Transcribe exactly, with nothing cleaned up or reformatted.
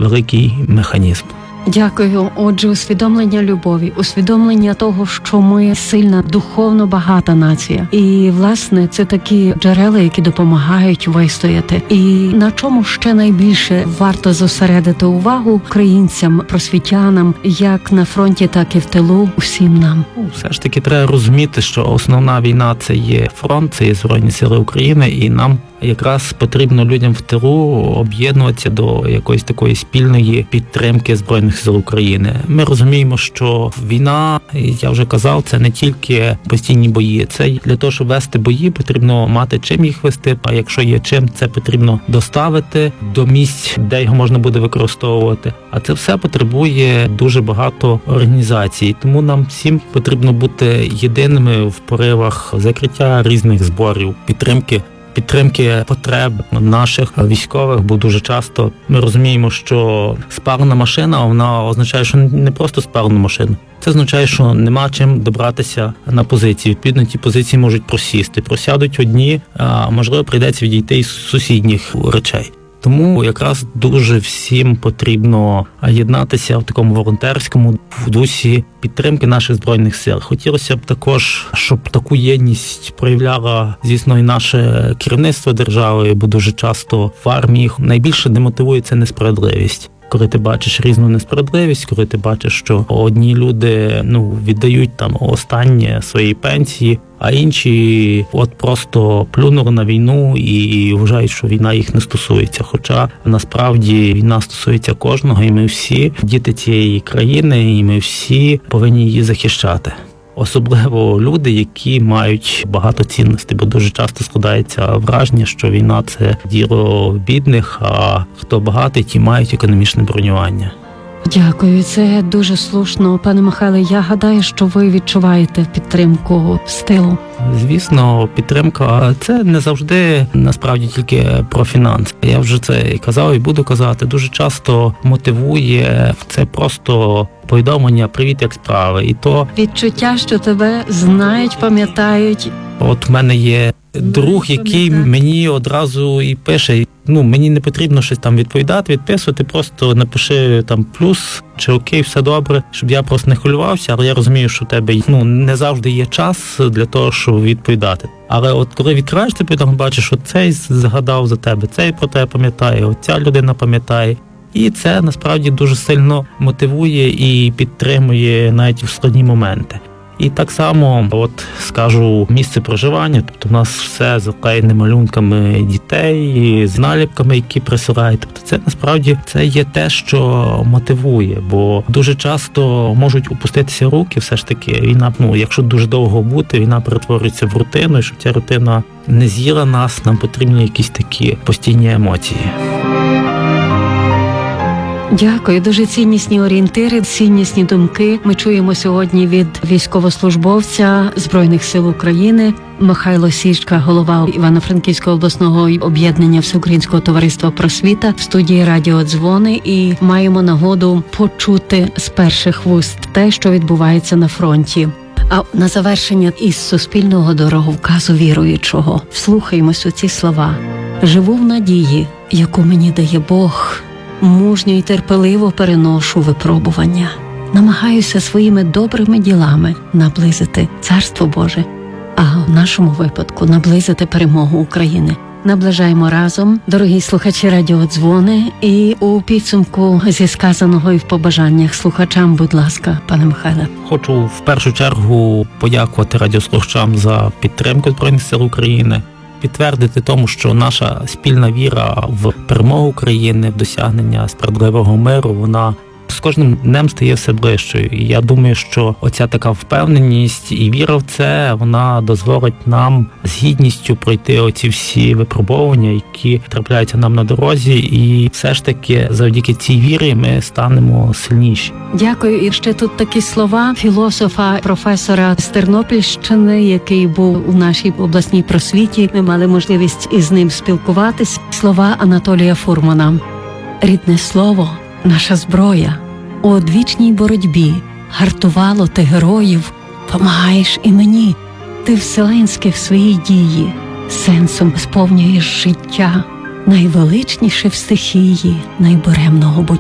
великий механізм. Дякую. Отже, усвідомлення любові, усвідомлення того, що ми сильна, духовно багата нація. І, власне, це такі джерела, які допомагають вистояти. І на чому ще найбільше варто зосередити увагу українцям, просвітянам, як на фронті, так і в тилу, усім нам? Все ж таки треба розуміти, що основна війна – це є фронт, це є Збройні Сили України, і нам якраз потрібно людям в тилу об'єднуватися до якоїсь такої спільної підтримки Збройних Сил України. Ми розуміємо, що війна, я вже казав, це не тільки постійні бої. Це для того, щоб вести бої, потрібно мати чим їх вести, а якщо є чим, це потрібно доставити до місць, де його можна буде використовувати. А це все потребує дуже багато організацій. Тому нам всім потрібно бути єдиними в поривах закриття різних зборів, підтримки підтримки потреб наших військових, бо дуже часто ми розуміємо, що спалена машина, вона означає, що не просто спалену машину. Це означає, що нема чим добратися на позиції. Відповідно, ті позиції можуть просісти. Просядуть одні, а можливо прийдеться відійти із сусідніх речей. Тому якраз дуже всім потрібно єднатися в такому волонтерському в дусі підтримки наших Збройних Сил. Хотілося б також, щоб таку єдність проявляло, звісно, і наше керівництво держави, бо дуже часто в армії найбільше демотивує це несправедливість. Коли ти бачиш різну несправедливість, коли ти бачиш, що одні люди ну віддають там останнє своєї пенсії, а інші от просто плюнули на війну і вважають, що війна їх не стосується. Хоча насправді війна стосується кожного, і ми всі діти цієї країни, і ми всі повинні її захищати. Особливо люди, які мають багато цінностей, бо дуже часто складається враження, що війна – це діло бідних, а хто багатий, ті мають економічне бронювання. Дякую, це дуже слушно. Пане Михайле, я гадаю, що ви відчуваєте підтримку з тилу. Звісно, підтримка – це не завжди насправді тільки про фінанси. Я вже це і казав, і буду казати. Дуже часто мотивує це просто повідомлення «Привіт, як справи?» І то відчуття, що тебе знають, пам'ятають. От в мене є друг, який мені одразу і пише, ну, мені не потрібно щось там відповідати, відписувати, просто напиши там плюс, чи окей, все добре, щоб я просто не хвилювався, але я розумію, що в тебе, ну, не завжди є час для того, щоб відповідати. Але от коли відкриваєш ти повідомлення, бачиш, що цей згадав за тебе, цей про тебе пам'ятає, от ця людина пам'ятає. І це насправді дуже сильно мотивує і підтримує навіть в складні моменти. І так само, от скажу, місце проживання, тобто в нас все заклеєне малюнками дітей, з наліпками, які присилають. Тобто це насправді це є те, що мотивує, бо дуже часто можуть упуститися руки, все ж таки війна, ну, якщо дуже довго бути, війна перетворюється в рутину, і щоб ця рутина не з'їла нас, нам потрібні якісь такі постійні емоції. Дякую. Дуже ціннісні орієнтири, ціннісні думки. Ми чуємо сьогодні від військовослужбовця Збройних сил України Михайло Січка, голова Івано-Франківського обласного об'єднання Всеукраїнського товариства «Просвіта» в студії «Радіо Дзвони», і маємо нагоду почути з перших вуст те, що відбувається на фронті. А на завершення із суспільного дороговказу віруючого вслухаємось у ці слова. «Живу в надії, яку мені дає Бог. Мужньо й терпеливо переношу випробування. Намагаюся своїми добрими ділами наблизити Царство Боже, а в нашому випадку наблизити перемогу України. Наближаємо разом, дорогі слухачі Радіо Дзвони, і у підсумку зі сказаного і в побажаннях слухачам, будь ласка, пане Михайле. Хочу в першу чергу подякувати радіослухачам за підтримку Збройних сил України, підтвердити тому, що наша спільна віра в перемогу України, в досягнення справедливого миру, вона з кожним днем стає все ближчою. І я думаю, що оця така впевненість і віра в це, вона дозволить нам з гідністю пройти оці всі випробування, які трапляються нам на дорозі, і все ж таки завдяки цій вірі ми станемо сильніші. Дякую. І ще тут такі слова філософа, професора з Тернопільщини, який був у нашій обласній просвіті. Ми мали можливість із ним спілкуватись. Слова Анатолія Фурмана. «Рідне слово – наша зброя. У одвічній боротьбі гартувало ти героїв, помагаєш і мені. Ти вселенське в своїй дії, сенсом сповнюєш життя, найвеличніше в стихії найбуремного буття.